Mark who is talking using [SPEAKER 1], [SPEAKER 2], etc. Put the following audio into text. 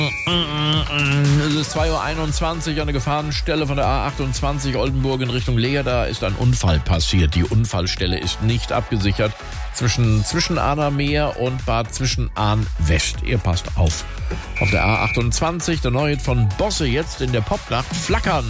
[SPEAKER 1] Es ist 2:21 Uhr an der Gefahrenstelle von der A28 Oldenburg in Richtung Leer. Da ist ein Unfall passiert. Die Unfallstelle ist nicht abgesichert zwischen Ahnermeer und Bad Zwischenahn West. Ihr passt auf. Auf der A28, der Neue von Bosse jetzt in der Popnacht flackern.